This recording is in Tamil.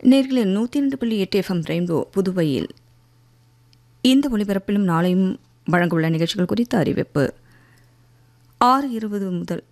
நேர்களில் 102.8 FM ரெயின்போ புதுவையில் இந்த ஒளிபரப்பிலும் நாளையும் வழங்கவுள்ள நிகழ்ச்சிகள் குறித்த அறிவிப்பு. 6:20 முதல்